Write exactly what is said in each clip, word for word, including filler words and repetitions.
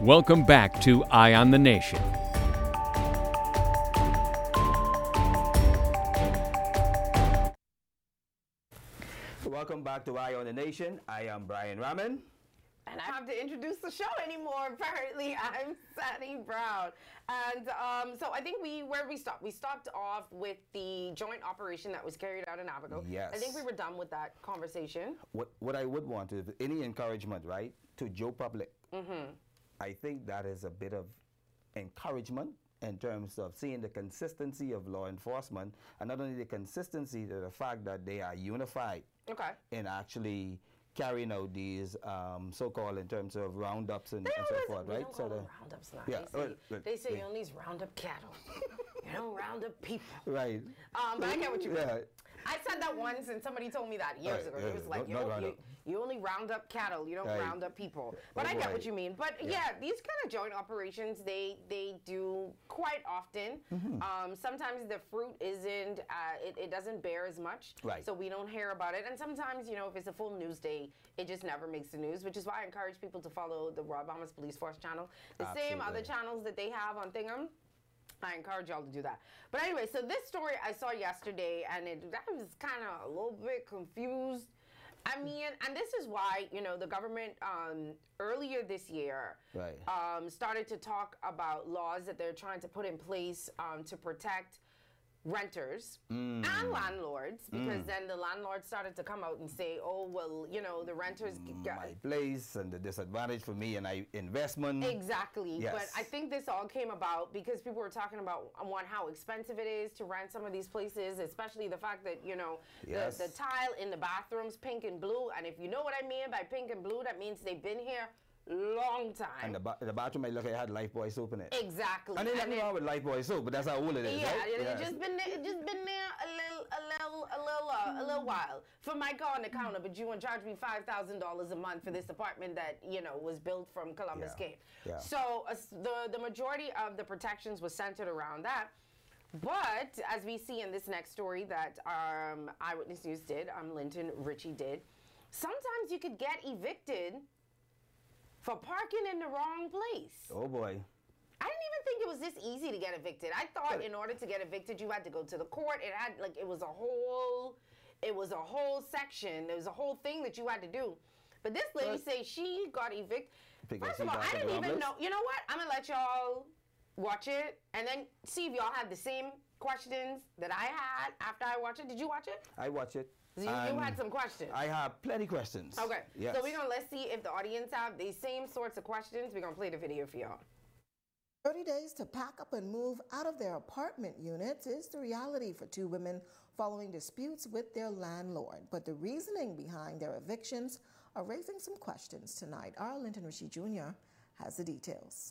Welcome back to Eye on the Nation. Welcome back to Eye on the Nation. I am Brian Raman. And I don't have to introduce the show anymore, apparently. I'm Sunny Brown. And um, so I think we, where we stopped? We stopped off with the joint operation that was carried out in Abaco. Yes. I think we were done with that conversation. What, what I would want is any encouragement, right, to Joe Public. Mm-hmm. I think that is a bit of encouragement in terms of seeing the consistency of law enforcement, and not only the consistency, to the fact that they are unified Okay. in actually carrying out these um, so-called in terms of roundups and, and so forth, we right? don't So call the, them roundups now. yeah, they say, well, look, they say we- you only round up cattle. You don't round up people. right. Um, but I get what you mean. Yeah. I said that once, and somebody told me that years Right, ago. yeah, It was like, not- you, not don't, round you, up. you only round up cattle, you don't Right. round up people. But Oh, I get boy. what you mean. But yeah, Yeah. these kind of joint operations, they they do quite often. Mm-hmm. Um, sometimes the fruit isn't, uh, it, it doesn't bear as much. Right. So we don't hear about it. And sometimes, you know, if it's a full news day, it just never makes the news, which is why I encourage people to follow the Roy Bahamas Police Force channel. The same other Absolutely. channels that they have on Thingham. I encourage y'all to do that. But anyway, so this story I saw yesterday, and it, I was kind of a little bit confused. I mean, and this is why, you know, the government um, earlier this year Right. um, started to talk about laws that they're trying to put in place um, to protect renters Mm. and landlords, because then the landlords started to come out and say, oh, well, you know, the renters got, My place and the disadvantage for me and I investment. Exactly. Yes. But I think this all came about because people were talking about, one, how expensive it is to rent some of these places, especially the fact that, you know, Yes. the, the tile in the bathrooms, pink and blue. And if you know what I mean by pink and blue, that means they've been here long time. And the, ba- the bathroom I look at had Lifebuoy soap in it. Exactly. And there's nothing it- wrong with Lifebuoy soap, but that's how old it is, yeah, right? it, it just been there, it just been there a little, a little, a little, uh, a little while. For my car on the counter, but you want to charge me five thousand dollars a month for this apartment that you know was built from Columbus Yeah, Cape. yeah. So uh, the the majority of the protections was centered around that. But as we see in this next story that um, Eyewitness News did, um, Linton Ritchie did, sometimes you could get evicted for parking in the wrong place. Oh boy. I didn't even think it was this easy to get evicted. I thought in order to get evicted, you had to go to the court. It had like it was a whole, it was a whole section. There was a whole thing that you had to do. But this lady But- say she got evicted. Because First she of all, got I the didn't even Ramblers? know. You know what? I'm gonna let y'all watch it and then see if y'all have the same questions that I had after I watched it. Did you watch it? I watch it. You, you and had some questions. I have plenty questions. Okay. Yes. So we're gonna let's see if the audience have these same sorts of questions. We're gonna play the video for y'all. thirty days to pack up and move out of their apartment units is the reality for two women following disputes with their landlord. But the reasoning behind their evictions are raising some questions tonight. Our Linton Ritchie Junior has the details.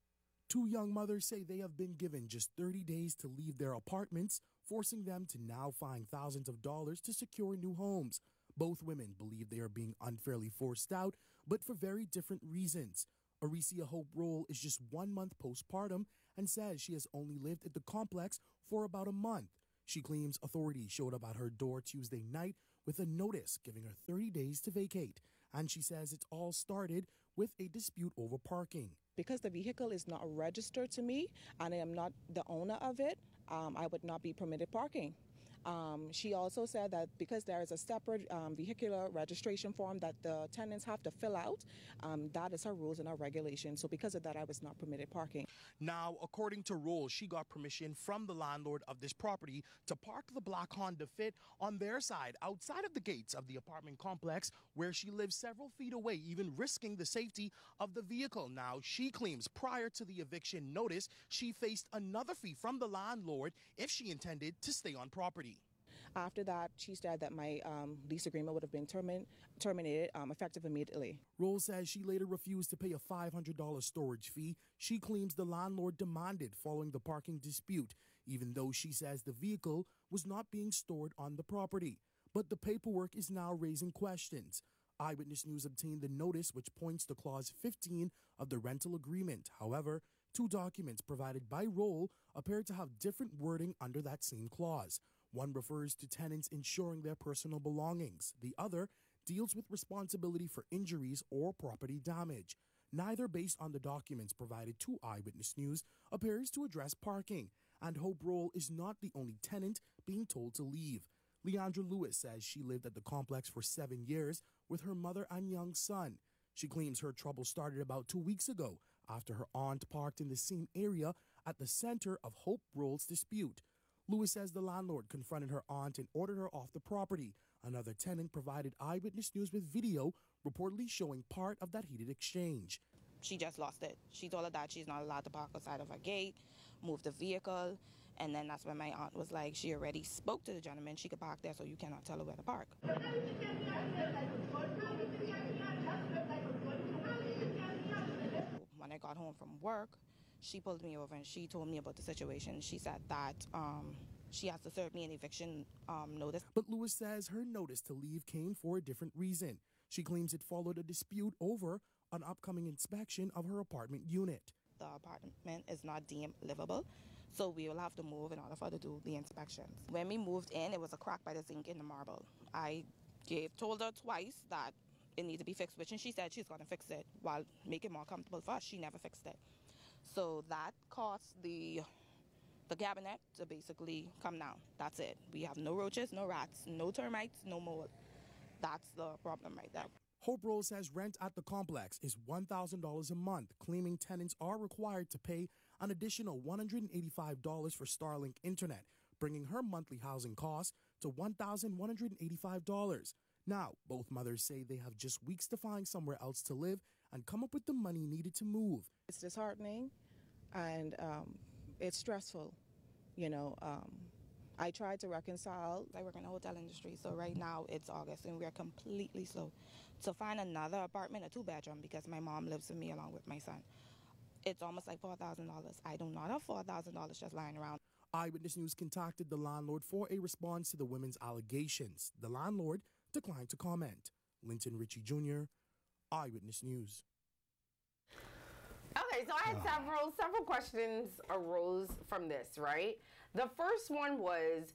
Two young mothers say they have been given just thirty days to leave their apartments, forcing them to now find thousands of dollars to secure new homes. Both women believe they are being unfairly forced out, but for very different reasons. Aricia Hope Roll is just one month postpartum and says she has only lived at the complex for about a month. She claims authorities showed up at her door Tuesday night with a notice giving her thirty days to vacate. And she says it's all started with a dispute over parking. Because the vehicle is not registered to me and I am not the owner of it, um, I would not be permitted parking. Um, she also said that because there is a separate um, vehicular registration form that the tenants have to fill out, um, that is her rules and her regulations. So because of that, I was not permitted parking. Now, according to Roll, she got permission from the landlord of this property to park the black Honda Fit on their side, outside of the gates of the apartment complex, where she lives several feet away, even risking the safety of the vehicle. Now, she claims prior to the eviction notice, she faced another fee from the landlord if she intended to stay on property. After that, she said that my um, lease agreement would have been termin- terminated um, effective immediately. Roll says she later refused to pay a five hundred dollars storage fee she claims the landlord demanded following the parking dispute, even though she says the vehicle was not being stored on the property. But the paperwork is now raising questions. Eyewitness News obtained the notice which points to Clause fifteen of the rental agreement. However, two documents provided by Roll appear to have different wording under that same clause. One refers to tenants insuring their personal belongings. The other deals with responsibility for injuries or property damage. Neither, based on the documents provided to Eyewitness News, appears to address parking, and Hope Roll is not the only tenant being told to leave. Leandra Lewis says she lived at the complex for seven years with her mother and young son. She claims her trouble started about two weeks ago after her aunt parked in the same area at the center of Hope Roll's dispute. Lewis says the landlord confronted her aunt and ordered her off the property. Another tenant provided Eyewitness News with video reportedly showing part of that heated exchange. She just lost it. She told her that she's not allowed to park outside of her gate, move the vehicle, and then that's when my aunt was like, she already spoke to the gentleman. She could park there, so you cannot tell her where to park. When I got home from work, she pulled me over and she told me about the situation. She said that um, she has to serve me an eviction um, notice. But Lewis says her notice to leave came for a different reason. She claims it followed a dispute over an upcoming inspection of her apartment unit. The apartment is not deemed livable, so we will have to move in order for her to do the inspections. When we moved in, it was a crack by the zinc in the marble. I gave, told her twice that it needed to be fixed, which and she said she's going to fix it while making it more comfortable for us. She never fixed it. So that caused the, the cabinet to basically come down. That's it. We have no roaches, no rats, no termites, no mold. That's the problem right there. Hope Roll says rent at the complex is one thousand dollars a month, claiming tenants are required to pay an additional one hundred eighty-five dollars for Starlink internet, bringing her monthly housing costs to one thousand one hundred eighty-five dollars. Now, both mothers say they have just weeks to find somewhere else to live and come up with the money needed to move. It's disheartening and um, it's stressful, you know. Um, I tried to reconcile. I work in the hotel industry, so right now it's August and we're completely slow. To find another apartment, a two-bedroom, because my mom lives with me along with my son, it's almost like four thousand dollars. I do not have four thousand dollars just lying around. Eyewitness News contacted the landlord for a response to the women's allegations. The landlord declined to comment. Linton Ritchie Junior, Eyewitness News. Okay, so I had several several questions arose from this, right? The first one was,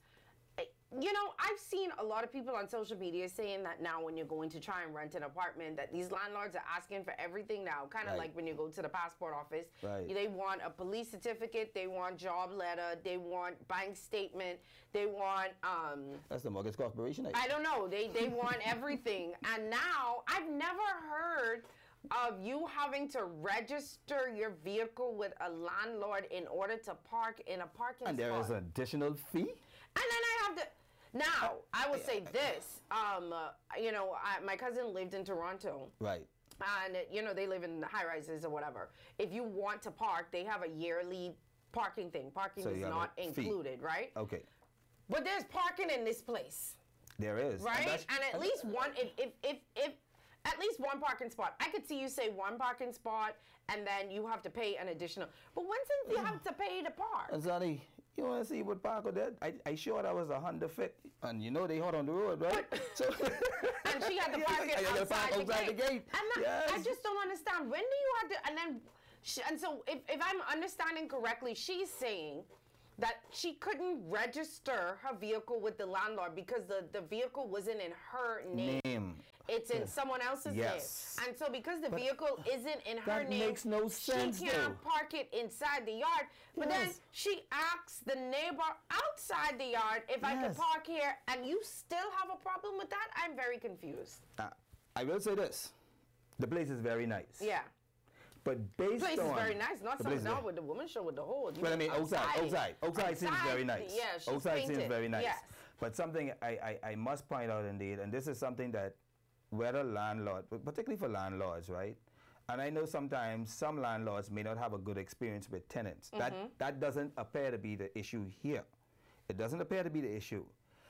you know, I've seen a lot of people on social media saying that now when you're going to try and rent an apartment, that these landlords are asking for everything now, kind of Right. like when you go to the passport office. Right. They want a police certificate, they want job letter, they want bank statement, they want um, That's the Mortgage Corporation. I don't know. They they want everything. And now I've never heard of you having to register your vehicle with a landlord in order to park in a parking And there spot. is an additional fee? And then I have to. Now I will say this. Um, uh, you know, I, my cousin lived in Toronto. Right. And you know they live in high rises or whatever. If you want to park, they have a yearly parking thing. Parking So is you have not a fee. included, right? Okay. But there's parking in this place. There is. And Right? that's- And at and- least one, if, if, if, if, at least one parking spot. I could see you say one parking spot and then you have to pay an additional. But when since you have to pay to park? And Sonny, you want to see what Parker did? I, I sure that was a Honda Fit. And you know they hot on the road, right? so, And she had to Yeah, park it you gotta outside, park the, outside gate. the gate. And that, I Yes. just don't understand. When do you have to, and then, she, and so if, if I'm understanding correctly, she's saying that she couldn't register her vehicle with the landlord because the, the vehicle wasn't in her name. Name. It's in someone else's Yes. name. And so because the vehicle isn't in her that name, makes no sense, she can't though. park it inside the yard. But then Yes. she asks the neighbor outside the yard if I could Yes. park here, and you still have a problem with that? I'm very confused. Uh, I will say this. The place is very nice. Yeah. But based The place on... is very nice. Not the something place is now very- with the woman show with the hole. You Well, I mean, outside, outside. outside, outside seems very nice. Yeah, she's outside seems painted. very nice. Yes. But something I, I, I must point out indeed, and this is something that whether landlord, but particularly for landlords, right? And I know sometimes some landlords may not have a good experience with tenants. That that doesn't appear to be the issue here. It doesn't appear to be the issue.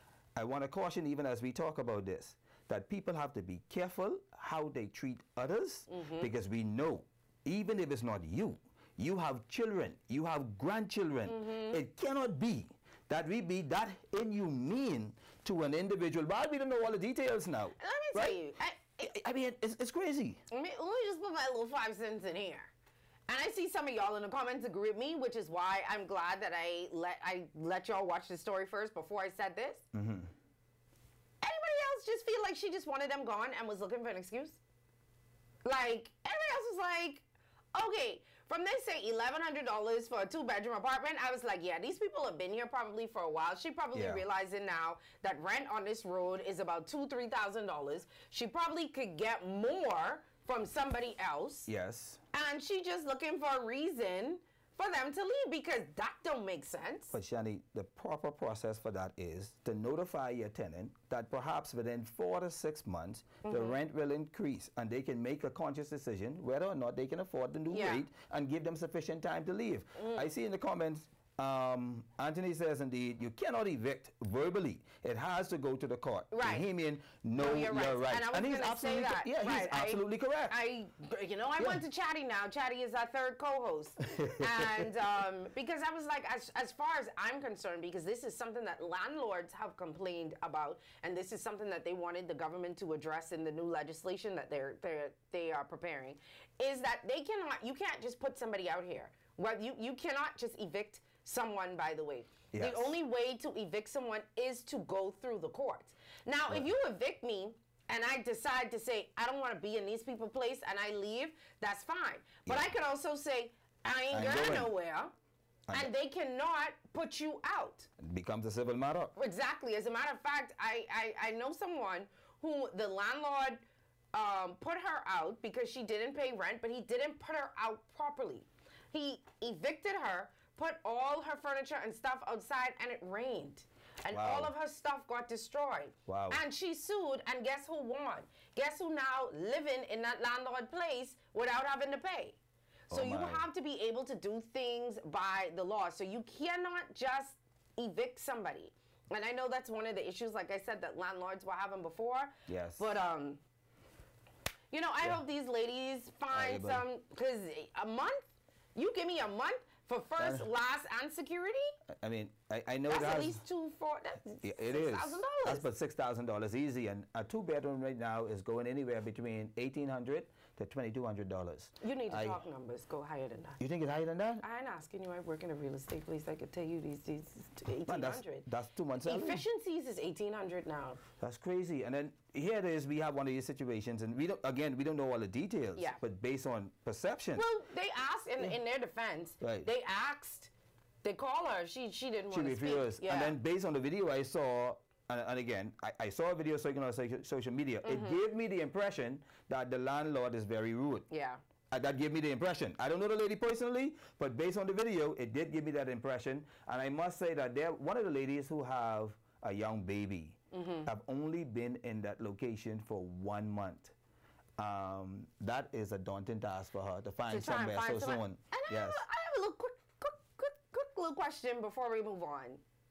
I want to caution, even as we talk about this, that people have to be careful how they treat others, because we know, even if it's not you, you have children, you have grandchildren. It cannot be that we be that inhumane to an individual. But we don't know all the details now. Let me right? tell you. I, I, I mean, it's, it's crazy. Let me, let me just put my little five cents in here. And I see some of y'all in the comments agree with me, which is why I'm glad that I let I let y'all watch the story first before I said this. Mm-hmm. Anybody else just feel like she just wanted them gone and was looking for an excuse? Like, everybody else was like, okay, from they say eleven hundred dollars for a two-bedroom apartment, I was like, yeah, these people have been here probably for a while. She probably Yeah. realizing now that rent on this road is about two, three thousand dollars. She probably could get more from somebody else. Yes. And she just looking for a reason for them to leave because that don't make sense. But Shani, the proper process for that is to notify your tenant that perhaps within four to six months, the rent will increase and they can make a conscious decision whether or not they can afford the new Yeah. rate and give them sufficient time to leave. I see in the comments, um, Anthony says indeed, you cannot evict verbally. It has to go to the court. Right. Bahamian, no, No, you're, you're right. right. And I was he's gonna say absolutely, that. yeah, Right. he's I- absolutely correct. I, you know, I Yeah. went to Chatty now. Chatty is our third co-host, and um, because I was like, as as far as I'm concerned, because this is something that landlords have complained about, and this is something that they wanted the government to address in the new legislation that they're they're they are preparing, is that they cannot, you can't just put somebody out here. Well, you you cannot just evict someone. By the way, Yes. the only way to evict someone is to go through the courts. Now, if you evict me and I decide to say, I don't want to be in these people's place and I leave, that's fine. But Yeah. I could also say, I ain't I'm going going. nowhere, I'm and they cannot put you out. It becomes a civil matter. Exactly. As a matter of fact, I, I, I know someone who the landlord um, put her out because she didn't pay rent, but he didn't put her out properly. He evicted her, put all her furniture and stuff outside, and it rained. And Wow. all of her stuff got destroyed. Wow. And she sued, and guess who won? Guess who now living in that landlord place without having to pay? So Oh you my. have to be able to do things by the law. So you cannot just evict somebody. And I know that's one of the issues, like I said, that landlords were having before. Yes. But um, you know, I Yeah. hope these ladies find Able. some, because a month, you give me a month for first, Uh, last, and security. I mean, I, I know That's it at has, least two, four. That's Yeah, it six is. thousand That's dollars. about six thousand dollars easy, and a two bedroom right now is going anywhere between eighteen hundred to twenty two hundred dollars. You need to I- talk numbers. Go higher than that. You think it's higher than that? I ain't asking you. I work in a real estate place. I could tell you these these eighteen Man, that's hundred. that's two months salary. Efficiencies is eighteen hundred now. That's crazy. And then here it is. We have one of these situations, and we don't. Again, we don't know all the details. Yeah. But based on perception. Well, they asked in, in their defense. Right. They asked. They call her. She she didn't She want to speak. refused. Yeah. And then based on the video I saw, and, and again, I, I saw a video circulating on social, social media. Mm-hmm. It gave me the impression that the landlord is very rude. yeah. Uh, that gave me the impression. I don't know the lady personally, but based on the video, it did give me that impression. And I must say that they're one of the ladies who have a young baby Mm-hmm. have only been in that location for one month. Um, that is a daunting task for her to find To try and somewhere find so someone. soon. And I, Yes. have a, I have a little quick, quick, quick, quick little question before we move on.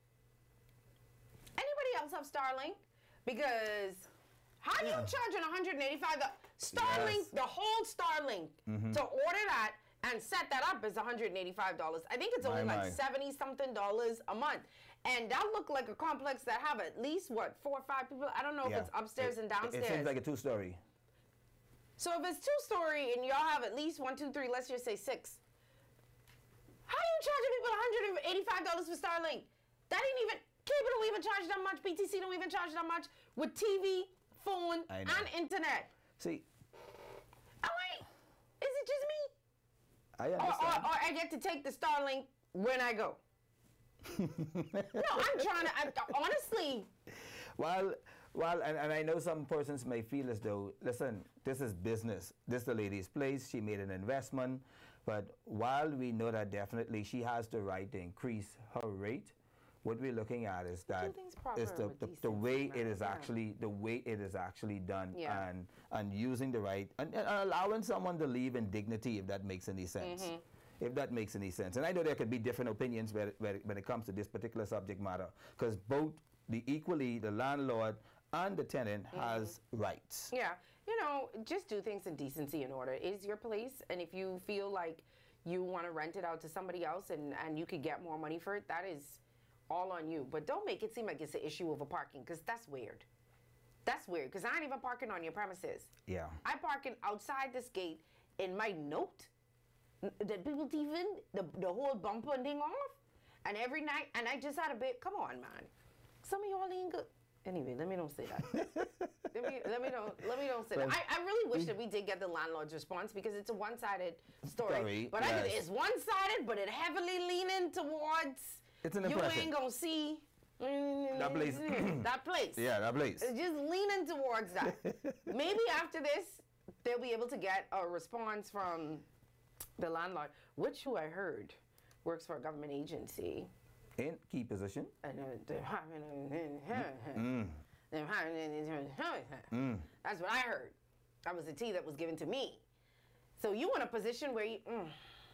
Anybody else have Starlink? Because how do you charging one hundred eighty-five dollars? Starlink, Yes. the whole Starlink, to order that and set that up is one hundred eighty-five dollars. I think it's only My, like my. seventy something dollars a month. And that looked like a complex that have at least what four or five people. I don't know if Yeah. it's upstairs It- and it- downstairs. It seems like a two-story. So if it's two story and y'all have at least one, two, three, let's just say six. How are you charging people one hundred eighty-five dollars for Starlink? That ain't even, cable don't even charge that much, B T C don't even charge that much with T V, phone, I know. and internet. See, I'm like, is it just me? I Or, or, understand. or I get to take the Starlink when I go? No, I'm trying to, I, honestly, Well, well, and, and I know some persons may feel as though, listen, this is business. This is the lady's place. She made an investment. But while we know that definitely she has the right to increase her rate, what we're looking at is that things proper is the, with the, the decency, way man. it is Yeah. actually the way it is actually done, Yeah. and and using the right and, and allowing someone to leave in dignity, if that makes any sense. Mm-hmm. If that makes any sense. And I know there could be different opinions where, where, when it comes to this particular subject matter, because both the equally the landlord and the tenant has rights. yeah, you know, just do things in decency and order. It is your place, and if you feel like you want to rent it out to somebody else and, and you could get more money for it, that is all on you. But don't make it seem like it's an issue of a parking, because that's weird. That's weird, because I ain't even parking on your premises. Yeah. I parking outside this gate in my note n- that people even the, the whole bumper and thing off. And every night, and I just had a bit, come on, man. Some of y'all ain't good. Anyway, let me don't say that. let me let me don't let me don't say that. I, I really wish that we did get the landlord's response because it's a one-sided story. Story, but I yes. could, it's one-sided, but it heavily leaning towards. It's an you impression. ain't gonna see That place. that place. Yeah, that place. It's just leaning towards that. Maybe after this, they'll be able to get a response from the landlord, which who I heard works for a government agency. In key position. And uh, they're having a- Mm. they're having a- Mm. That's what I heard. That was the tea that was given to me. So you in a position where you, mm.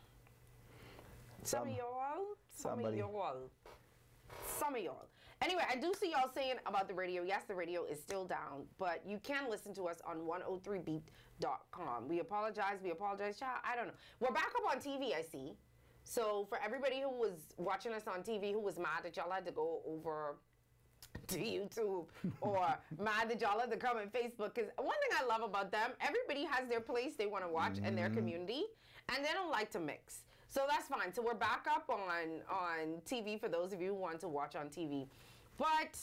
some Some- of y'all, some somebody. of y'all, some of y'all. Anyway, I do see y'all saying about the radio. Yes, the radio is still down, but you can listen to us on one oh three beat dot com. We apologize. We apologize, child. I don't know. We're back up on T V, I see. So for everybody who was watching us on T V who was mad that y'all had to go over to YouTube or mad that y'all had to come on Facebook, because one thing I love about them, everybody has their place they want to watch Mm-hmm. and their community, and they don't like to mix. So that's fine. So we're back up on, on T V for those of you who want to watch on T V. But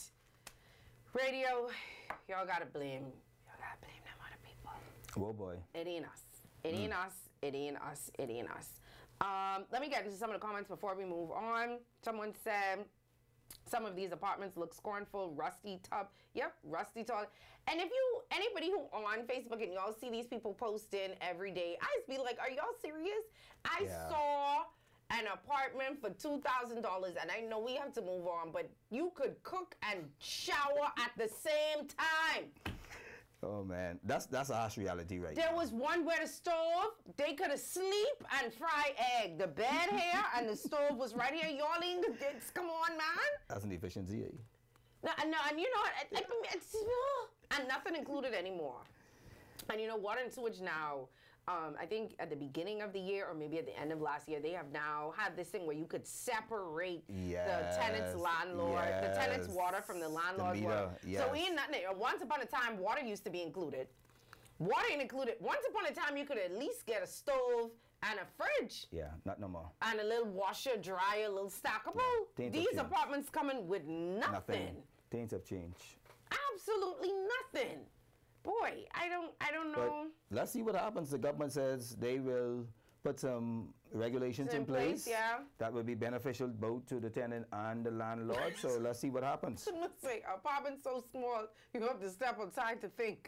radio, y'all gotta blame, y'all gotta blame them other people. Oh boy. It ain't us. It ain't us. It ain't us. It ain't us. Um, let me get into some of the comments before we move on. Someone said, some of these apartments look scornful, rusty tub. Yep, rusty toilet. And if you, anybody who on Facebook and y'all see these people posting every day, I just be like, are y'all serious? I Yeah. saw an apartment for two thousand dollars, and I know we have to move on, but you could cook and shower at the same time. Oh man, that's that's a harsh reality right There now. was one where the stove, they could have sleep and fry egg. The bed here and the stove was right here. Y'all ain't, it's, come on, man. That's an efficiency. Eh? No, no, and you know what? I- I mean, it's, uh, and nothing included anymore. And you know, water and sewage now, um, I think at the beginning of the year or maybe at the end of last year, they have now had this thing where you could separate Yes, the tenant's landlord, the tenant's yes. water from the landlord's meter, water. yes. So we ain't nothing. Once upon a time, water used to be included. Water ain't included. Once upon a time, you could at least get a stove and a fridge. Yeah, not no more. And a little washer, dryer, a little stackable. Things have These changed. apartments coming with nothing. Nothing. Things have changed. Absolutely nothing. Boy, I don't I don't But know. let's see what happens. The government says they will put some regulations In in place, place, yeah. that will be beneficial both to the tenant and the landlord. So let's see what happens. Let's say apartment so small you have to step outside to think.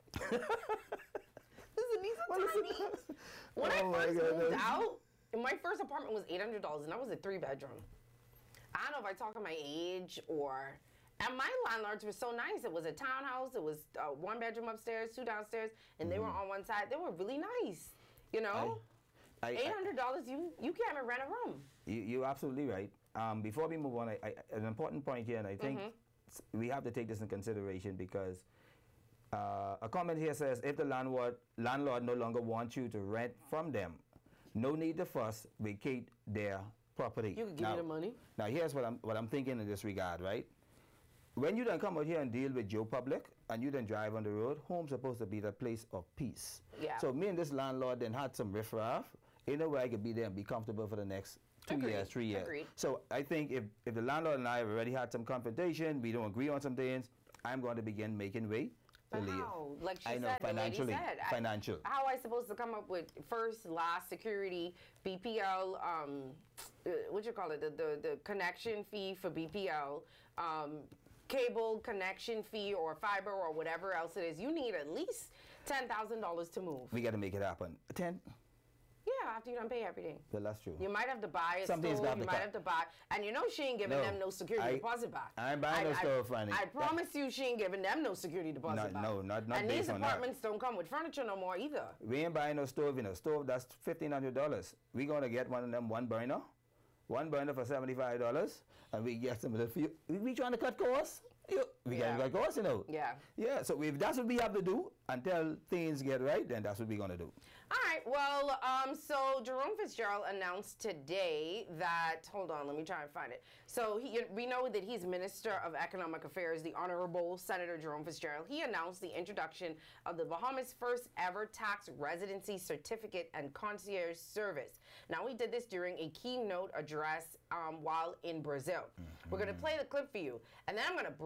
Listen, these are tiny. When Oh I my first moved goodness. out, my first apartment was eight hundred dollars and that was a three bedroom. I don't know if I talk of my age or. And my landlords were so nice. It was a townhouse. It was uh, one bedroom upstairs, two downstairs, and they were on one side. They were really nice. You know, I, I, eight hundred dollars. You you can't even rent a room. You, you're absolutely right. Um, before we move on, I, I, an important point here, and I think s- we have to take this in consideration because uh, a comment here says, if the landlord landlord no longer wants you to rent from them, no need to fuss, vacate their property. You could give now, me the money. Now here's what I'm what I'm thinking in this regard, right? When you then come out here and deal with Joe Public and you then drive on the road, home's supposed to be the place of peace. Yeah. So me and this landlord then had some riffraff in a way I could be there and be comfortable for the next two Agreed. years, three years. Agreed. So I think if, if the landlord and I have already had some confrontation, we don't agree on some things, I'm going to begin making way to But leave. how? Like she I know, said, the lady financially, said. I- financial. How I supposed to come up with first, last, security, B P L, um, uh, what you call it, the, the, the connection fee for B P L, um, cable connection fee or fiber or whatever else it is. You need at least ten thousand dollars to move. We got to make it happen. Ten? Yeah, after you don't pay everything. Well, that's true. You might have to buy a Some things stove, got you to might cut. have to buy, and you know she ain't giving No, them no security I- deposit back. I ain't buying no stove, Franny. I That- promise you she ain't giving them no security deposit No, back. no, not- not And based these on that. apartments don't come with furniture no more either. We ain't buying no stove, you know. Stove, that's fifteen hundred dollars. We going to get one of them one burner. One burner for seventy-five dollars. And we get some of the few. We, we trying to cut costs. You, we Yeah. got to cut costs, you know. Yeah. Yeah, so if that's what we have to do until things get right, then that's what we're going to do. All right, well, um, so Jerome Fitzgerald announced today that, hold on, let me try and find it. So he, we know that he's Minister of Economic Affairs, the Honorable Senator Jerome Fitzgerald. He announced the introduction of the Bahamas' first ever tax residency certificate and concierge service. Now, he did this during a keynote address um, while in Brazil. Mm-hmm. We're going to play the clip for you, and then I'm going to break that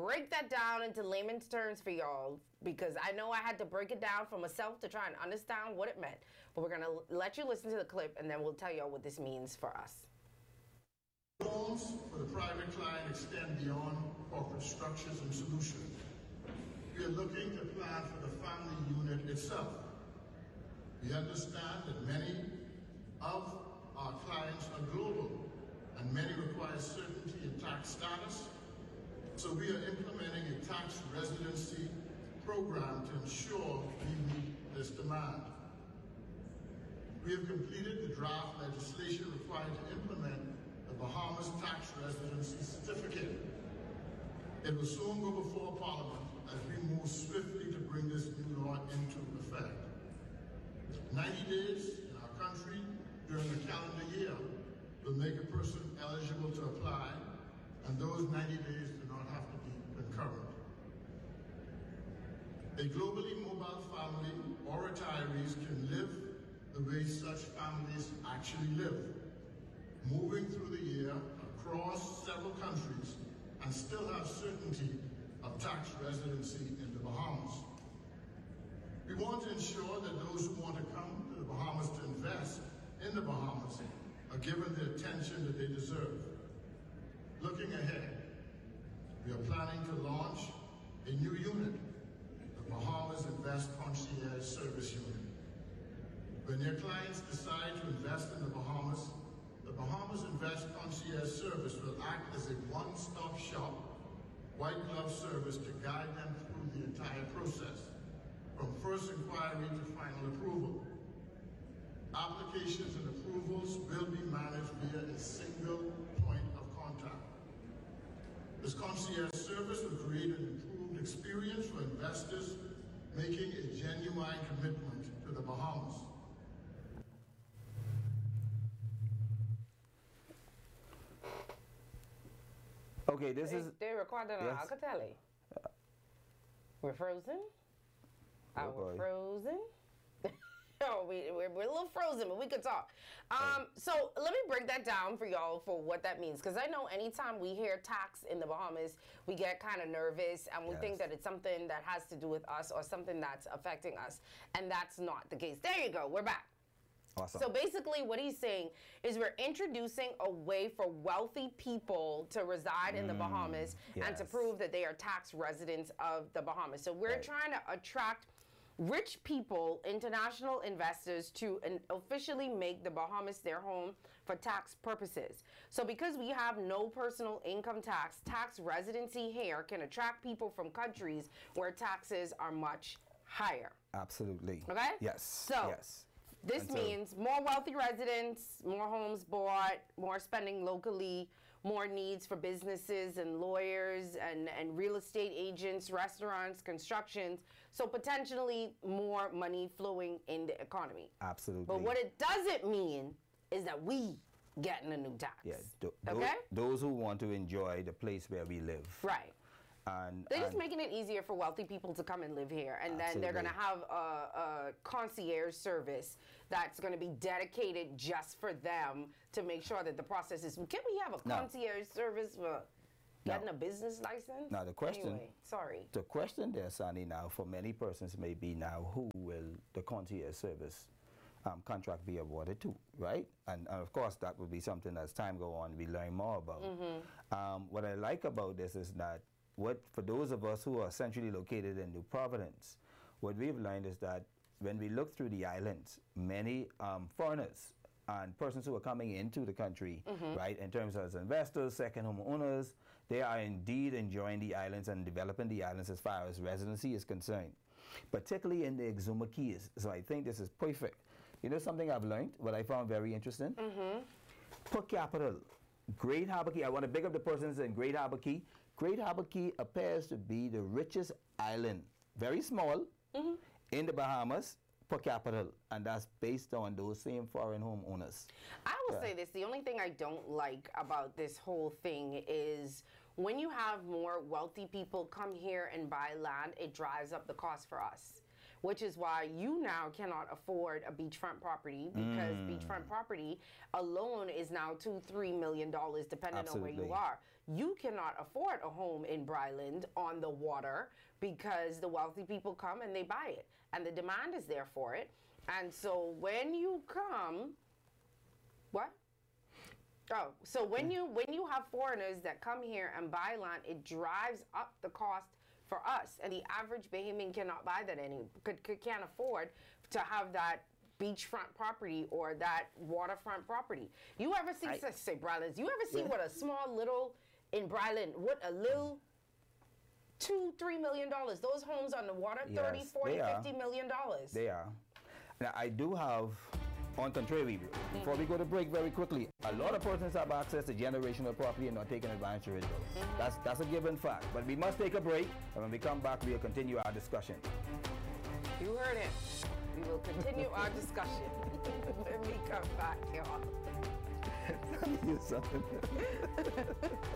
that down into layman's terms for y'all, because I know I had to break it down for myself to try and understand what it meant. But we're going to let you listen to the clip, and then we'll tell y'all what this means for us. Loans for the private client extend beyond corporate structures and solutions. We are looking to plan for the family unit itself. We understand that many of our clients are global and many require certainty in tax status. So we are implementing a tax residency program to ensure we meet this demand. We have completed the draft legislation required to implement the Bahamas Tax Residency Certificate. It will soon go before Parliament as we move swiftly to bring this new law into effect. ninety days in our country during the calendar year will make a person eligible to apply, and those ninety days do not have to be concurrent. A globally mobile family or retirees can live the way such families actually live, moving through the year across several countries and still have certainty of tax residency in the Bahamas. We want to ensure that those who want to come to the Bahamas to invest in the Bahamas are given the attention that they deserve. Looking ahead, we are planning to launch a new unit, the Bahamas Invest Concierge Service Unit. When your clients decide to invest in the Bahamas, the Bahamas Invest Concierge Service will act as a one-stop shop, white glove service to guide them through the entire process, from first inquiry to final approval. Applications and approvals will be managed via a single point of contact. This concierge service will create an improved experience for investors making a genuine commitment to the Bahamas. Okay, this They, is they recorded on yes. Alcatel. We're frozen? Oh, Uh, we're boy. frozen? Oh, we, we're, we're a little frozen, but we could talk. Um, so let me break that down for y'all for what that means. Because I know anytime we hear tax in the Bahamas, we get kind of nervous and we Yes. think that it's something that has to do with us or something that's affecting us. And that's not the case. There you go. We're back. awesome. So basically what he's saying is we're introducing a way for wealthy people to reside in the Bahamas and to yes. prove that they are tax residents of the Bahamas. So we're Right. trying to attract rich people, international investors, to an officially make the Bahamas their home for tax purposes. So because we have no personal income tax, tax residency here can attract people from countries where taxes are much higher. Absolutely. Okay? Yes. So, yes. This And so- means more wealthy residents, more homes bought, more spending locally, more needs for businesses and lawyers and, and real estate agents, restaurants, constructions. So potentially more money flowing in the economy. Absolutely. But what it doesn't mean is that we getting a new tax. Yeah, tho- tho- Okay? those who want to enjoy the place where we live. Right. And, They're just and making it easier for wealthy people to come and live here. And then they're going to Absolutely. have a, a concierge service that's going to be dedicated just for them to make sure that the process is. Can we have a No. concierge service for No. getting a business license? Now, the question- Anyway, sorry. the question there, Sonny, now for many persons may be now, who will the concierge service um, contract be awarded to, right? And, and of course, that will be something as time go on we learn more about. Mm-hmm. Um, what I like about this is that what for those of us who are centrally located in New Providence, what we've learned is that when we look through the islands, many um, foreigners and persons who are coming into the country, Mm-hmm. right, in terms of as investors, second home owners, they are indeed enjoying the islands and developing the islands as far as residency is concerned, particularly in the Exuma Keys. So I think this is perfect. You know something I've learned, what I found very interesting? Mm-hmm. Per capita, Great Harbor Key, I want to big up the persons in Great Harbor Key. Great Harbor Key appears to be the richest island, very small, Mm-hmm. in the Bahamas per capita, and that's based on those same foreign homeowners. I will Yeah. say this, the only thing I don't like about this whole thing is when you have more wealthy people come here and buy land, it drives up the cost for us. which is why you now cannot afford a beachfront property because Mm. beachfront property alone is now two, three million dollars, depending on where Absolutely. you are. You cannot afford a home in Bryland on the water because the wealthy people come and they buy it, and the demand is there for it. And so when you come, what? Oh, so when you when you have foreigners that come here and buy land, it drives up the cost for us, and the average Bahamian cannot buy that any could, could can't afford to have that beachfront property or that waterfront property. You ever see, I- say, say Bryland, you ever see Yeah. what a small little in Bryland, what a little two, three million dollars. Those homes on the water, Yes, thirty, forty, they are. fifty million dollars. They are. Now, I do have, on contrary, before we go to break very quickly, a lot of persons have access to generational property and not taking advantage of it. That's, that's a given fact. But we must take a break, and when we come back, we'll continue our discussion. You heard him. We will continue our discussion when we come back, y'all. You son.